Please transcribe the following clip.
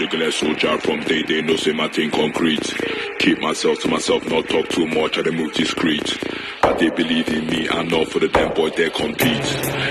particular soldier from day, no say my thing concrete. Keep myself to myself, not talk too much, I dey move discreet. I they believe in me, I know for the damn boy they compete.